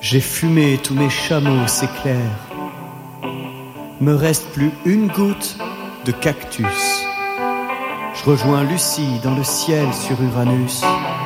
J'ai fumé tous mes chameaux, c'est clair. Me reste plus une goutte de cactus. Je rejoins Lucie dans le ciel sur Uranus.